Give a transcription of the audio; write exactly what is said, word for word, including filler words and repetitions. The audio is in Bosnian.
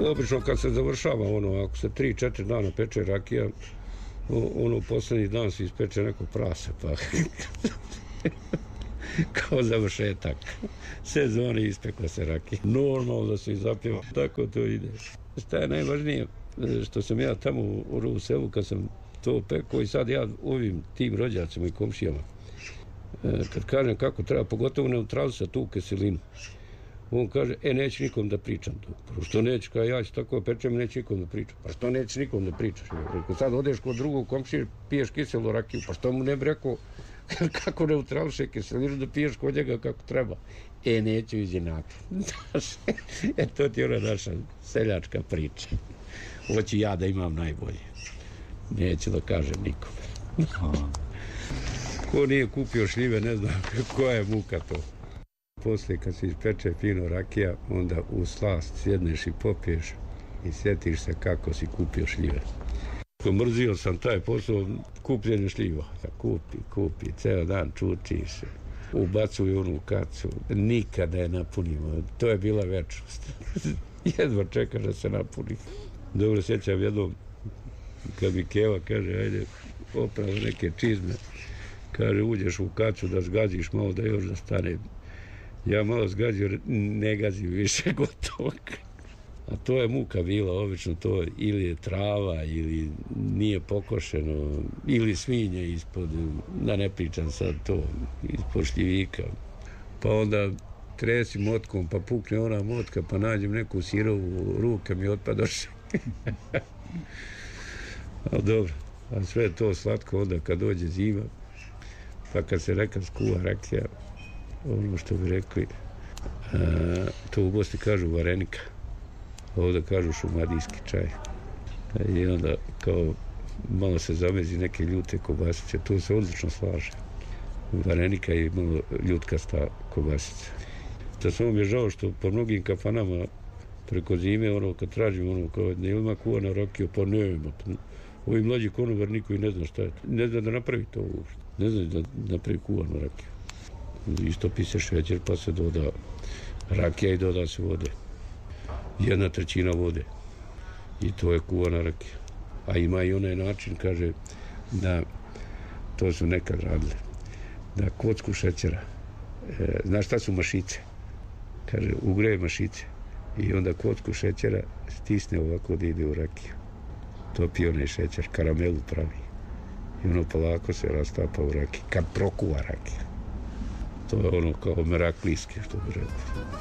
Obično kad se završava ono, ako se tri četiri dana peče rakija, ono posljednji dan se ispeče neko prase, pa kao završetak sezone ispekla se rakija. Normalno da se i zapjeva, tako to ide. Šta je najvažnije, što sam ja tamo u selu kad sam to pekao i sad ja ovim tim rođacima i komšijama, kad kažem kako treba, pogotovo neutralisati tu kiselinu, on kaže, e, neću nikom da pričam to. Pa što neću, kao ja ću tako pečem, neću nikom da pričam. Pa što neću nikom da pričaš? Rekao, sad odeš kod drugog komšije, piješ kiselu rakiju, pa što mu ne bi rekao kako neutrališe kiselinu da piješ kod njega kako treba? E, neću izjednati. E, to ti je ona naša seljačka priča. Hoću ja da imam najbolje. Neću da kažem nikome. Ko nije kupio šljive, ne znam koja je muka to. Poslije kad se ispeče fino rakija, onda u slast sjedneš i popiješ i sjetiš se kako si kupio šljive. Mrzio sam taj posao kupljenja šljiva. Da kupi, kupi, ceo dan čuči se. Ubacuju onu kacu, nikada je napunimo. To je bila večnost. Jedva čeka da se napuni. Dobro sjećam jednom kad mi Keva kaže, ajde, opravo neke čizme. Kaže, uđeš u kacu da zgaziš malo da još da stane. Ja malo zgazio, ne gazim više gotovo. A to je muka bila, obično to ili je trava, ili nije pokošeno, ili svinje ispod, da ne pričam sad to, ispod šljivika. Pa onda tresi motkom, pa pukne ona motka, pa nađem neku sirovu, ruke mi otpadoše. Ali dobro, a sve to slatko onda kad dođe zima, pa kad se nekad skuva rakija, ono što bi rekli, a, to u Bosni kažu varenika, ovdje kažu šumadijski čaj. I onda kao malo se zamezi neke ljute kobasice, to se odlično slaže. Varenika je malo ljutkasta kobasica. To samo mi je žao što po mnogim kafanama preko zime, ono, kad tražim, ono, kao, ne ima kuvana rakija, pa nema. Ovi mlađi konobar niko i ne zna šta je to. Ne zna da napravi to uopšte. Ne zna da napravi kuvanu rakiju. Istopi se šećer, pa se doda rakija i doda se vode. Jedna trećina vode. I to je kuvana rakija. A ima i onaj način, kaže, da, to su nekad radile, da kocku šećera, e, znaš šta su mašice? Kaže, ugreje mašice i onda kocku šećera stisne ovako da ide u rakiju. Topi onaj šećer, karamelu pravi. I ono polako se rastapa u rakiju, kad prokuva rakija. To je ono kao meraklijski, što bi rekao.